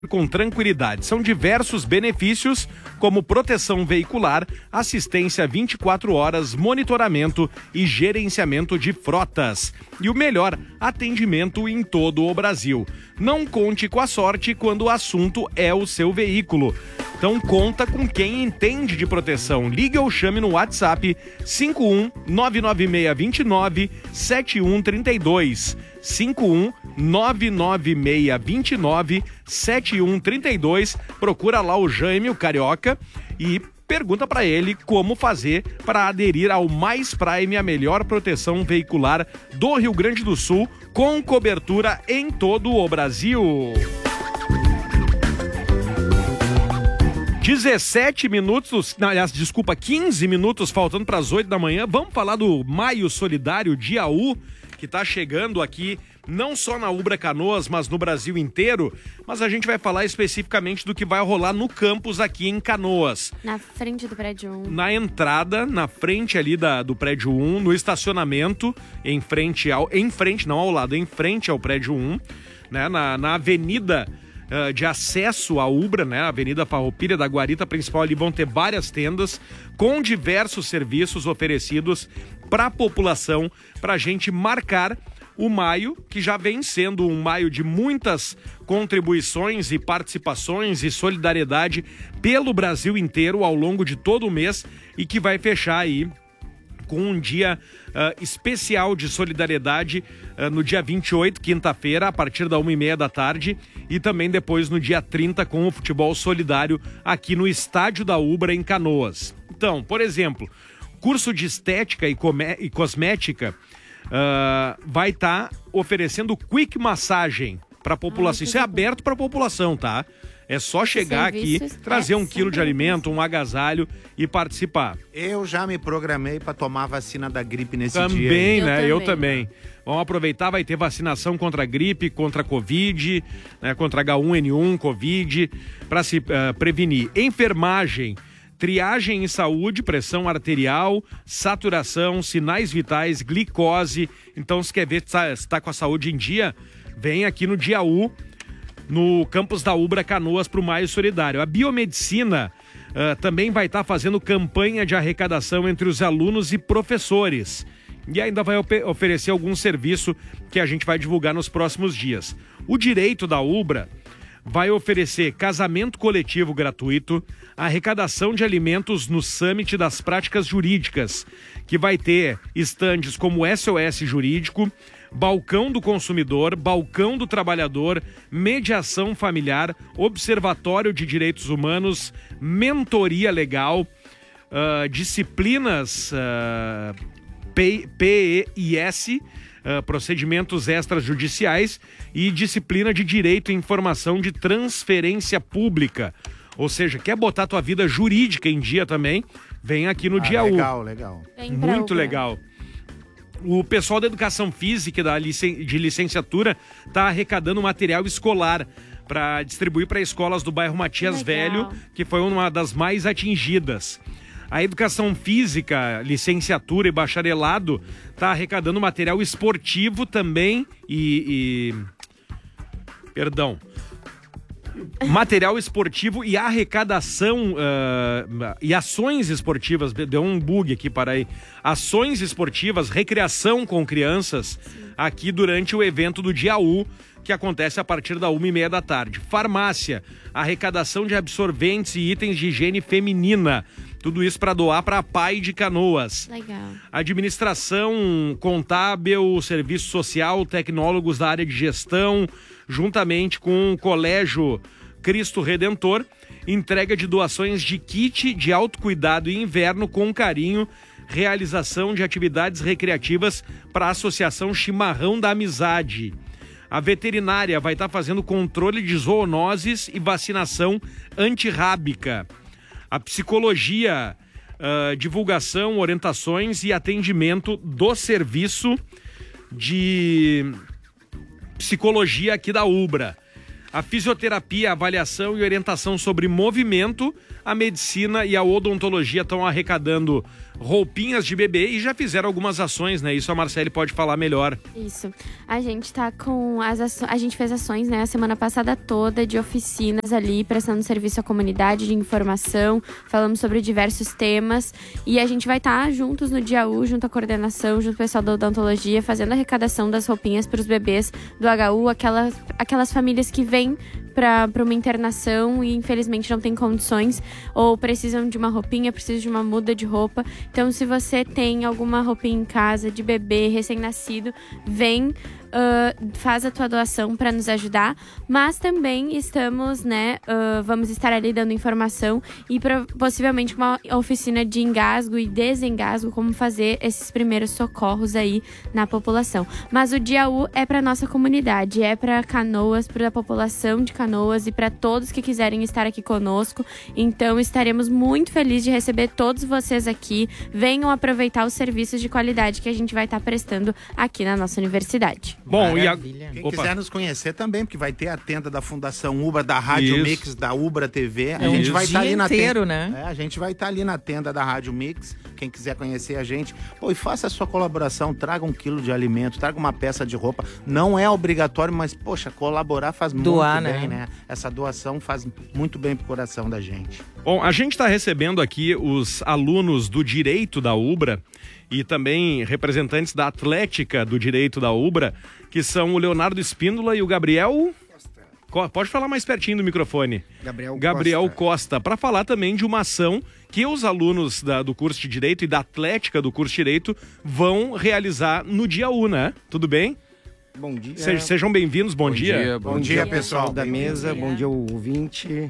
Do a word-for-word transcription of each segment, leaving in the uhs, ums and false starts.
com tranquilidade. São diversos benefícios, como proteção veicular, assistência vinte e quatro horas, monitoramento e gerenciamento de frotas. E o melhor, atendimento em todo o Brasil. Não conte com a sorte quando o assunto é o seu veículo. Então conta com quem entende de proteção. Ligue ou chame no WhatsApp cinco um nove nove seis dois nove sete um três dois. cinco um nove nove seis dois nove sete um três dois. Procura lá o Jaime, o Carioca, e pergunta para ele como fazer para aderir ao Mais Prime, a melhor proteção veicular do Rio Grande do Sul, com cobertura em todo o Brasil. dezessete minutos, aliás, desculpa, quinze minutos faltando para as oito da manhã. Vamos falar do Maio Solidário, Dia U, que está chegando aqui não só na Ubra Canoas, mas no Brasil inteiro. Mas a gente vai falar especificamente do que vai rolar no campus aqui em Canoas. Na frente do prédio um. Na entrada, na frente ali da, do prédio um, no estacionamento, em frente ao, em frente, não ao lado, em frente ao prédio um, né, na, na avenida uh, de acesso à Ubra, né, a Avenida Farroupilha da Guarita Principal, ali vão ter várias tendas com diversos serviços oferecidos para a população, para a gente marcar o maio, que já vem sendo um maio de muitas contribuições e participações e solidariedade pelo Brasil inteiro ao longo de todo o mês, e que vai fechar aí com um dia uh, especial de solidariedade uh, no dia vinte e oito, quinta-feira, a partir da uma e meia da tarde, e também depois no dia trinta com o futebol solidário aqui no Estádio da Ubra, em Canoas. Então, por exemplo, curso de estética e, come- e cosmética Uh, vai estar tá oferecendo quick massagem para a população. Ai, isso é aberto para a população, tá? É só chegar aqui, trazer um quilo de alimento, um agasalho e participar. Eu já me programei para tomar a vacina da gripe nesse também, dia. Também, né? Eu Eu também. Vamos aproveitar, vai ter vacinação contra a gripe, contra a Covid, né? Contra agá um ene um, Covid, para se uh, prevenir. Enfermagem, triagem em saúde, pressão arterial, saturação, sinais vitais, glicose. Então, se quer ver se está com a saúde em dia, vem aqui no Dia U, no campus da Ubra Canoas, para o Maio Solidário. A biomedicina uh, também vai estar tá fazendo campanha de arrecadação entre os alunos e professores. E ainda vai op- oferecer algum serviço que a gente vai divulgar nos próximos dias. O Direito da Ubra vai oferecer casamento coletivo gratuito, arrecadação de alimentos no Summit das Práticas Jurídicas, que vai ter estandes como S O S Jurídico, Balcão do Consumidor, Balcão do Trabalhador, Mediação Familiar, Observatório de Direitos Humanos, Mentoria Legal, uh, disciplinas uh, P E I S, Uh, procedimentos extrajudiciais e disciplina de Direito à Informação de Transferência Pública. Ou seja, quer botar tua vida jurídica em dia também? Vem aqui no ah, Dia U. Legal, legal. Muito legal. O pessoal da Educação Física da licen- de licenciatura está arrecadando material escolar para distribuir para escolas do bairro Matias Velho, que foi uma das mais atingidas. A Educação Física, licenciatura e bacharelado está arrecadando material esportivo também e, e... Perdão. Material esportivo e arrecadação uh, e ações esportivas. Deu um bug aqui, para aí. Ações esportivas, recreação com crianças aqui durante o evento do Dia U, que acontece a partir da uma e meia da tarde. Farmácia, arrecadação de absorventes e itens de higiene feminina. Tudo isso para doar para a P A I de Canoas. Legal. Administração contábil, serviço social, tecnólogos da área de gestão, juntamente com o Colégio Cristo Redentor, entrega de doações de kit de autocuidado e inverno com carinho, realização de atividades recreativas para a Associação Chimarrão da Amizade. A veterinária vai estar fazendo controle de zoonoses e vacinação antirrábica. A psicologia, uh, divulgação, orientações e atendimento do serviço de psicologia aqui da Ubra. A fisioterapia, a avaliação e orientação sobre movimento, a medicina e a odontologia estão arrecadando roupinhas de bebê e já fizeram algumas ações, né? Isso a Marcele pode falar melhor. Isso. A gente tá com as aço... a gente fez ações, né, a semana passada toda de oficinas ali, prestando serviço à comunidade de informação, falamos sobre diversos temas e a gente vai estar tá juntos no dia U, junto à coordenação, junto ao pessoal da odontologia, fazendo a arrecadação das roupinhas para os bebês do H U, aquelas, aquelas famílias que vêm para uma internação e infelizmente não tem condições ou precisam de uma roupinha, precisam de uma muda de roupa. Então, se você tem alguma roupinha em casa de bebê recém-nascido, vem, uh, faz a tua doação para nos ajudar. Mas também estamos, né, uh, vamos estar ali dando informação e pra, possivelmente uma oficina de engasgo e desengasgo, como fazer esses primeiros socorros aí na população. Mas o Dia U é para nossa comunidade, é para Canoas, para a população de Canoas e para todos que quiserem estar aqui conosco. Então estaremos muito felizes de receber todos vocês aqui. Venham aproveitar os serviços de qualidade que a gente vai estar prestando aqui na nossa universidade. Bom, e a... Quem Opa. quiser nos conhecer também, porque vai ter a tenda da Fundação Ubra, da Rádio Isso. Mix, da Ubra T V. A É um gente vai estar dia ali na inteiro, tenda, né? É, a gente vai estar ali na tenda da Rádio Mix. Quem quiser conhecer a gente, pô, e faça a sua colaboração, traga um quilo de alimento, traga uma peça de roupa. Não é obrigatório, mas, poxa, colaborar faz Doar, muito bem, né? né? Essa doação faz muito bem pro coração da gente. Bom, a gente está recebendo aqui os alunos do Direito da Ubra e também representantes da Atlética do Direito da Ubra, que são o Leonardo Espíndola e o Gabriel... Co- Pode falar mais pertinho do microfone. Gabriel, Gabriel Costa. Costa, para falar também de uma ação que os alunos da- do curso de Direito e da Atlética do curso de Direito vão realizar no Dia U, né? Tudo bem? Bom dia. Se- Sejam bem-vindos, bom, dia. Bom, Bom dia, dia, pessoal. da mesa, bom dia, ouvinte.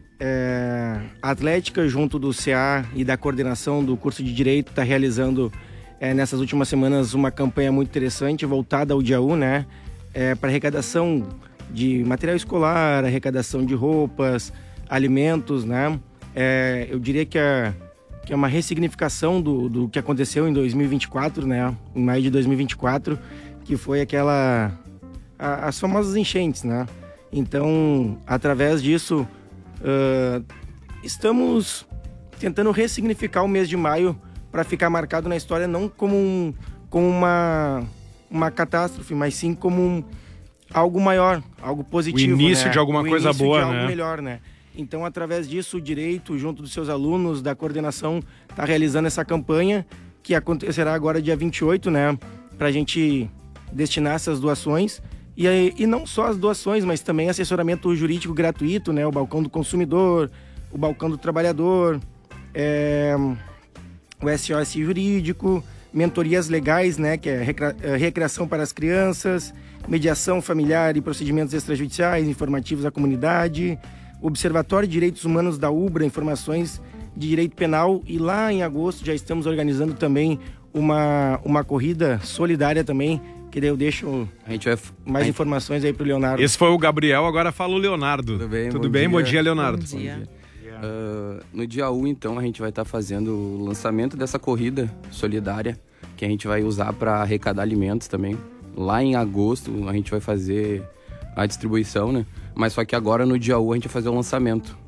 É, a Atlética, junto do C A e da coordenação do curso de Direito, está realizando é, nessas últimas semanas uma campanha muito interessante voltada ao Dia U, né? É, para arrecadação de material escolar, arrecadação de roupas, alimentos, né? É, eu diria que é, que é uma ressignificação do, do que aconteceu em dois mil e vinte e quatro, né? Em maio de dois mil e vinte e quatro, que foi aquela... a- as famosas enchentes, né? Então, através disso, uh, estamos tentando ressignificar o mês de maio para ficar marcado na história não como, um, como uma, uma catástrofe, mas sim como um, algo maior, algo positivo. O início né? de alguma O coisa início boa, de algo né? melhor, né? Então, através disso, o Direito, junto dos seus alunos, da coordenação, está realizando essa campanha que acontecerá agora dia vinte e oito, né? Para a gente destinar essas doações. E, aí- e não só as doações, mas também assessoramento jurídico gratuito, né? O balcão do consumidor, o balcão do trabalhador, é, o S O S jurídico, mentorias legais, né? Que é recra- é, recreação para as crianças, mediação familiar e procedimentos extrajudiciais, informativos à comunidade, Observatório de Direitos Humanos da Ubra, informações de direito penal. E lá em agosto já estamos organizando também uma, uma corrida solidária também, que daí eu deixo A gente vai. mais a gente- informações aí pro Leonardo. Esse foi o Gabriel, agora fala o Leonardo. Tudo bem, Tudo bom bem? dia. Bom dia, Leonardo. Bom dia. Ah, no dia um, então, a gente vai estar fazendo o lançamento dessa corrida solidária, que a gente vai usar para arrecadar alimentos também. Lá em agosto, a gente vai fazer a distribuição, né? Mas só que agora, no dia um, a gente vai fazer o lançamento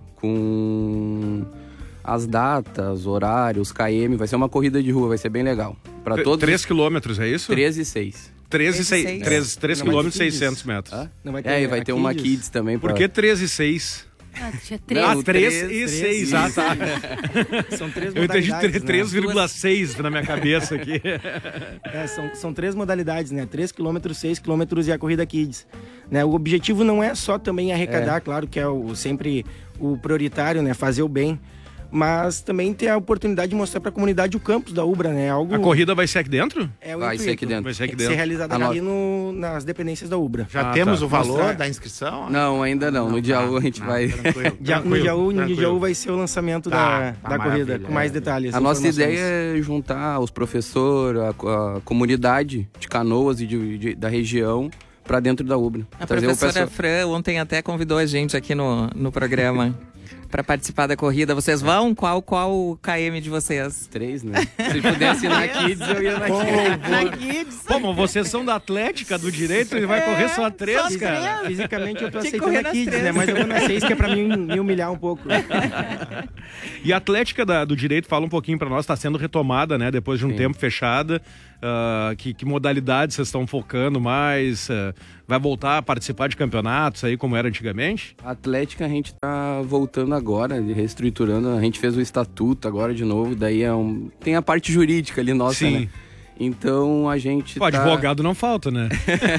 com as datas, horários, K M. Vai ser uma corrida de rua, vai ser bem legal. Para Tre- todos. Três quilômetros, é isso? treze e seis. treze e treze e seis. seis. três, três Não vai ter quilômetros e kids? seiscentos metros. Hã? Não vai É, e vai a ter uma Kids? Kids também. Por pra- que treze e seis? Ah, tinha Não, três. Ah, três três, e três, seis. Ah, tá. São três Eu entendi modalidades, né? três vírgula seis na minha cabeça aqui. É, são, são três modalidades, né? três quilômetros, seis quilômetros e a corrida Kids. Né? O objetivo não é só também arrecadar, claro que é o, sempre o prioritário, né? Fazer o bem. Mas também ter a oportunidade de mostrar para a comunidade o campus da Ubra, né? Algo, A corrida vai ser aqui dentro? é o Vai ser intuito. aqui dentro. Vai ser aqui Ser dentro. realizada A no- ali no, nas dependências da Ubra. Já Ah, temos tá. o valor Mostrar- da inscrição? Não, ainda não. No dia tá. um a gente Não, vai. Tranquilo, Dia, no tranquilo, dia um, no dia tranquilo. um vai ser o lançamento Tá, da, tá, da corrida, maravilha, com mais é. detalhes. A nossa informações. ideia é juntar os professores, a, a comunidade de Canoas e de, de- da região para dentro da Ubra. A Trazer o professora pessoal- Fran ontem até convidou a gente aqui no, no programa. pra participar da corrida. Vocês vão? Qual, qual o K M de vocês? Três, né? Se pudesse ir na Kids, eu ia na Kids. Na Kids. Pô, mas vocês são da Atlética, do direito, ele vai É, correr só três, só cara. três. Fisicamente eu tô Tinha que aceitando correr a nas Kids, três. né? Mas eu vou na seis, que é pra me, me humilhar um pouco. E a Atlética da- do Direito, fala um pouquinho pra nós, tá sendo retomada, né? Depois de um Sim. tempo fechada. Ah, que, que modalidades vocês estão focando mais? Ah, vai voltar a participar de campeonatos aí, como era antigamente? A Atlética a gente tá voltando agora, reestruturando. A gente fez o estatuto agora de novo, daí é um... tem a parte jurídica ali nossa, Sim. né? Então a gente Pô, tá... advogado não falta, né?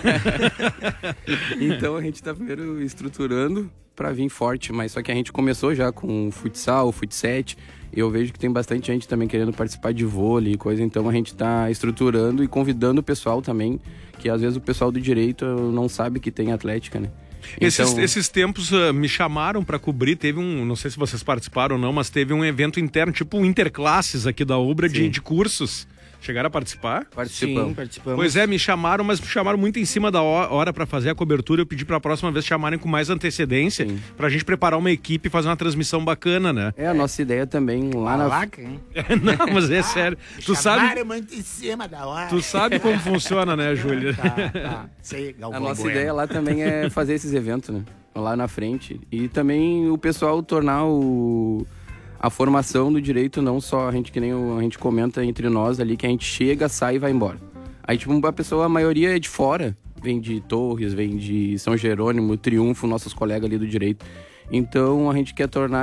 Então a gente tá primeiro estruturando pra vir forte, mas só que a gente começou já com o futsal, o futset. Eu vejo que tem bastante gente também querendo participar de vôlei e coisa, então a gente tá estruturando e convidando o pessoal também, que às vezes o pessoal do direito não sabe que tem Atlética, né? Esses, Então- esses tempos ah, me chamaram pra cobrir, teve um, não sei se vocês participaram ou não, mas teve um evento interno, tipo um interclasses aqui da Ubra de, Sim. de cursos. Chegaram a participar? Sim, Participamos. participamos. Pois é, me chamaram, mas me chamaram muito em cima da ho- hora pra fazer a cobertura. Eu pedi pra próxima vez chamarem com mais antecedência, Sim. pra gente preparar uma equipe e fazer uma transmissão bacana, né? É a nossa ideia também lá na... Malaca, hein? Não, mas é sério. Tu sabe, Chamaram muito em cima da hora. tu sabe como funciona, né, Júlia? Tá, tá. Sei, A Galvão nossa Bueno. ideia lá também é fazer esses eventos, né? Lá na frente. E também o pessoal tornar o... a formação do direito não só a gente, que nem o- a gente comenta entre nós ali, que a gente chega, sai e vai embora. Aí, tipo, a pessoa, a maioria é de fora. Vem de Torres, vem de São Jerônimo, Triunfo, nossos colegas ali do direito. Então, a gente quer tornar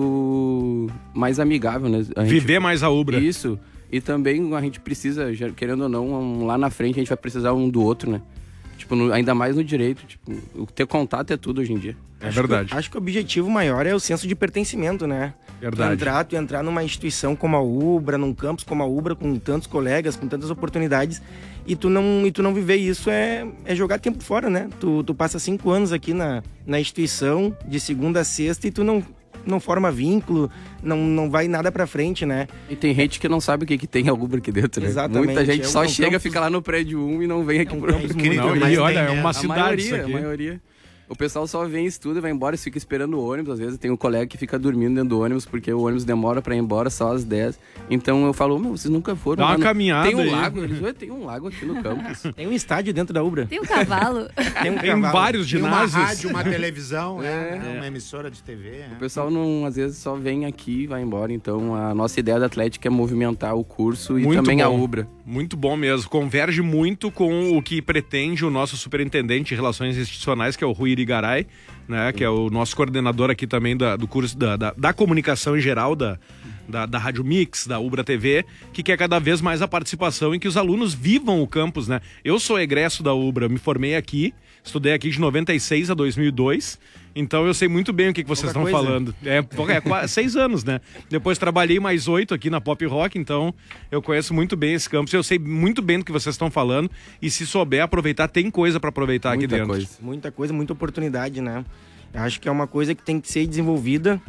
isso mais amigável, né? A gente- Viver mais a Ubra. Isso. E também a gente precisa, já- querendo ou não, um- lá na frente a gente vai precisar um do outro, né? Tipo, no- ainda mais no direito. Tipo, o ter contato é tudo hoje em dia. É verdade. Acho que o objetivo maior é o senso de pertencimento, né? Verdade. Tu entrar, tu entrar numa instituição como a Ubra, num campus como a Ubra, com tantos colegas, com tantas oportunidades, e tu não, e tu não viver isso é, é jogar tempo fora, né? Tu, tu passa cinco anos aqui na, na instituição, de segunda a sexta, e tu não, não forma vínculo, não, não vai nada pra frente, né? E tem gente que não sabe o que, que tem a Ubra aqui dentro, né? Exatamente, Muita gente é um- só é um chega, campus- fica lá no prédio um e não vem aqui É um pro... campus incrível, Não, mas e olha, tem, é né? uma A cidade isso maioria, aqui. a maioria. O pessoal só vem, estuda, vai embora, fica esperando o ônibus. Às vezes tem um colega que fica dormindo dentro do ônibus porque o ônibus demora pra ir embora só às dez. Então eu falo, meu, vocês nunca foram Dá uma lá no- caminhada Tem um aí. lago. Eles, "Ué, tem um lago aqui no campus. Tem um estádio dentro da Ubra. Tem um cavalo. Tem um Tem cavalo. vários Tem uma ginásios. rádio, uma televisão, É. né? Uma emissora de T V. né? O pessoal não, às vezes só vem aqui e vai embora. Então a nossa ideia da Atlética é movimentar o curso e Muito também a bom. Ubra. Muito bom mesmo. Converge muito com o que pretende o nosso superintendente de Relações Institucionais, que é o Rui Irigaray, né? Que é o nosso coordenador aqui também da- do curso da, da, da comunicação em geral da, da, da Rádio Mix, da Ubra T V, que quer cada vez mais a participação em que os alunos vivam o campus, né? Eu sou egresso da Ubra, me formei aqui, estudei aqui de noventa e seis a dois mil e dois. Então eu sei muito bem o que, que vocês Pouca estão coisa. falando. É, é quase seis anos, né? Depois trabalhei mais oito aqui na Pop Rock, então eu conheço muito bem esse campus. Eu sei muito bem do que vocês estão falando. E se souber aproveitar, tem coisa para aproveitar Muita aqui dentro. coisa. Muita coisa, muita oportunidade, né? Eu acho que é uma coisa que tem que ser desenvolvida.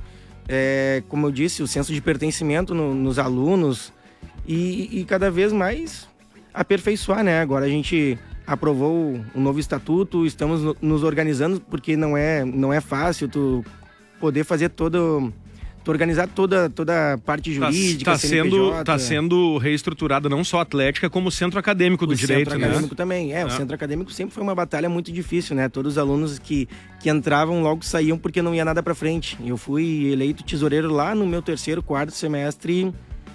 É, como eu disse, o senso de pertencimento no- nos alunos e, e cada vez mais aperfeiçoar, né? Agora a gente aprovou um novo estatuto, estamos no- nos organizando porque não é, não é fácil tu poder fazer todo... Tu organizar toda, toda a parte Tá, jurídica, tá sendo, C N P J. tá sendo reestruturada não só a Atlética, como o Centro Acadêmico do O Direito, centro né? acadêmico também. É, Ah. o centro acadêmico sempre foi uma batalha muito difícil, né? Todos os alunos que, que entravam logo saíam porque não ia nada pra frente. Eu fui eleito tesoureiro lá no meu terceiro, quarto semestre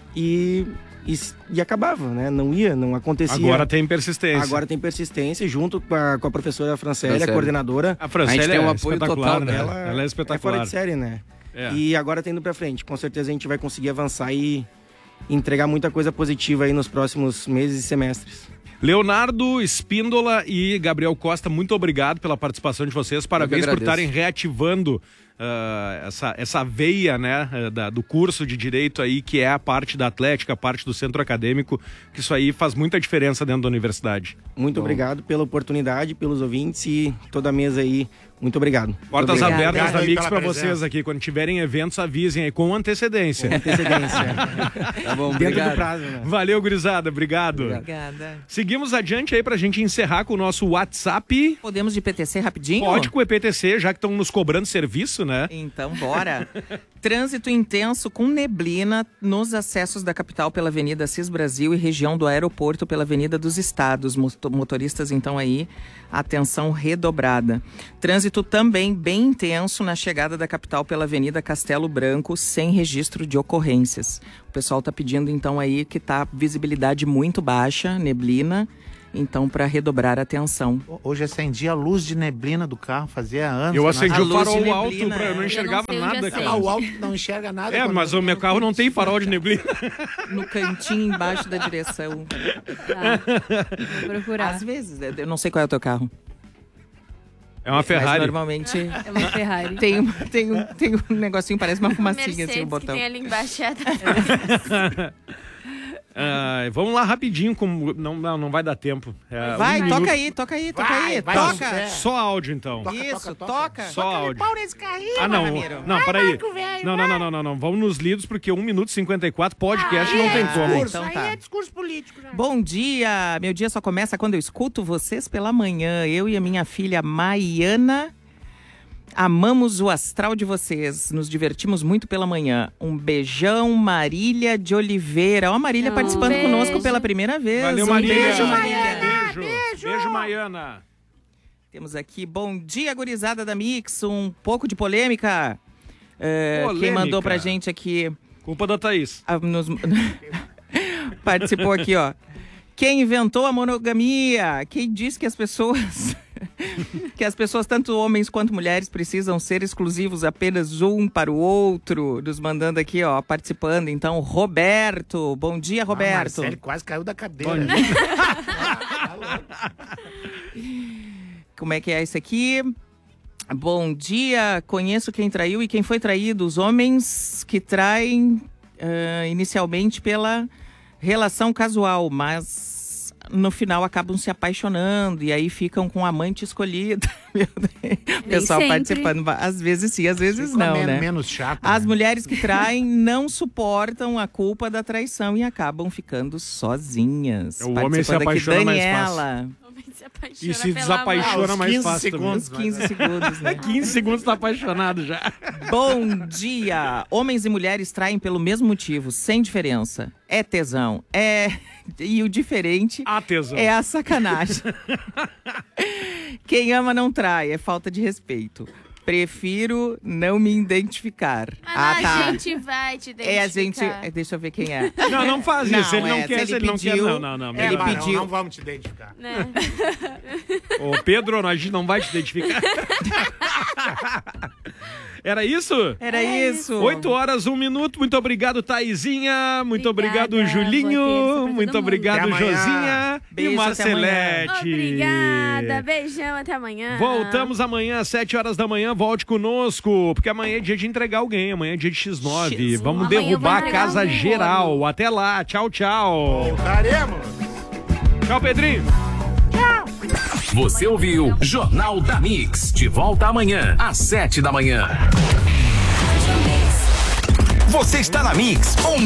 e, e, e acabava, né? Não ia, não acontecia. Agora tem persistência. Agora tem persistência, junto com a, com a professora Francélia, a Francélia. coordenadora. A Francélia A gente tem um é apoio espetacular, total né? dela. Ela, é É espetacular. fora de série, né? É. E agora tá indo pra frente. Com certeza a gente vai conseguir avançar e entregar muita coisa positiva aí nos próximos meses e semestres. Leonardo Espíndola e Gabriel Costa, muito obrigado pela participação de vocês. Parabéns por agradeço. estarem reativando ah, essa, essa veia, né, eh, da- do curso de Direito aí, que é a parte da Atlética, a parte do Centro Acadêmico, que isso aí faz muita diferença dentro da universidade. Muito obrigado pela oportunidade, pelos ouvintes e toda a mesa aí. Muito obrigado. Portas Obrigado. abertas da Obrigado aí Mix pela para presença. vocês aqui. Quando tiverem eventos, avisem aí com antecedência. Antecedência. Tá bom, Dentro obrigado. do prazo, né? Valeu, gurizada. Obrigado. Obrigada. Seguimos adiante aí pra gente encerrar com o nosso WhatsApp. Podemos de P T C rapidinho? Pode com o E P T C, já que estão nos cobrando serviço, né? Então, bora. Trânsito intenso com neblina nos acessos da capital pela Avenida Assis Brasil e região do aeroporto pela Avenida dos Estados. Motoristas, então, aí, atenção redobrada. Trânsito também bem intenso na chegada da capital pela Avenida Castelo Branco, sem registro de ocorrências. O pessoal está pedindo, então, aí que tá visibilidade muito baixa, neblina. Então, para redobrar a atenção. Hoje acendi a luz de neblina do carro, fazia anos. Eu acendi o farol neblina, alto, pra, eu não enxergava eu não sei nada. onde Cara. Ah, o alto não enxerga nada. É, mas o meu carro não tem farol de neblina. No cantinho embaixo da direção. Tá. Vou procurar. Às vezes, eu não sei qual é o teu carro. É uma Ferrari. Mas normalmente É uma Ferrari. tem, um- tem, um, tem um negocinho, parece uma fumacinha Mercedes assim no que botão. tem ali embaixo. É Ah, vamos lá rapidinho, com... não, não, não vai dar tempo. É, Vai, um toca minuto. aí, toca aí, toca Vai, aí. vai, toca. José. Só áudio, então. Toca, Isso, toca, toca. Só áudio. nesse carrinho, Ah, não. Ramiro. Não, peraí. Não, não, não, não, não, não. Vamos nos lidos, porque um minuto e cinquenta e quatro podcast não tem como. Então tá. discurso político. Já. Bom dia, meu dia só começa quando eu escuto vocês pela manhã. Eu e a minha filha Maiana amamos o astral de vocês. Nos divertimos muito pela manhã. Um beijão, Marília de Oliveira. Ó, a Marília Um participando beijo. conosco pela primeira vez. Valeu, Um Marília. beijo, Beijo. Beijo, Maiana. Temos aqui, bom dia, gurizada da Mix. Um pouco de polêmica. É, quem Polêmica. mandou pra gente aqui... Culpa da Thaís. a- nos- Participou aqui, ó. Quem inventou a monogamia? Quem disse que as pessoas... que as pessoas, tanto homens quanto mulheres, precisam ser exclusivos apenas um para o outro? Nos mandando aqui, ó, participando. Então, Roberto. Bom dia, Roberto. Ah, Marcelo quase caiu da cadeira. Como é que é isso aqui? Bom dia, conheço quem traiu e quem foi traído. Os homens que traem ah, inicialmente pela relação casual, mas no final acabam se apaixonando e aí ficam com a amante escolhida. Meu Deus. O pessoal sempre. participando. Às vezes sim, às vezes Fica não, men- né? menos chato. As né? mulheres que traem não suportam a culpa da traição e acabam ficando sozinhas. O homem se Participando aqui, apaixona mais Daniela. Se apaixona E se pela desapaixona Ah, os mais quinze fácil segundos. também. Uns quinze segundos, né? quinze segundos tá apaixonado já. Bom dia! Homens e mulheres traem pelo mesmo motivo, sem diferença. É tesão. É... E o diferente Ah, tesão. é a sacanagem. Quem ama não trai, é falta de respeito. Prefiro não me identificar. Mas a gente vai te identificar. É a gente... é, Deixa eu ver quem é. Não, não faz isso. Não, Ele não é, quer, se se ele ele não quer. pediu- Não, não, não. É, Ele melhor. Barão, pediu- não vamos te identificar. Né? Ô, Pedro, a gente não vai te identificar. Era isso? Era É isso. Oito horas, um minuto. Muito obrigado, Thaizinha. Muito Obrigada. obrigado, Julinho. Boa terça pra todo Muito mundo. obrigado, Até amanhã. Josinha. Beijo, e até Marcelete. Obrigada. Beijão, até amanhã. Voltamos amanhã, às sete horas da manhã. Volte conosco, porque amanhã é dia de entregar alguém. Amanhã é dia de X nove. X nove. Vamos Amanhã eu vou derrubar a entregar casa alguém, geral. Até lá. Tchau, tchau. Voltaremos. Tchau, Pedrinho. Você ouviu Jornal da Mix. De volta amanhã, às sete da manhã. Você está na Mix. Um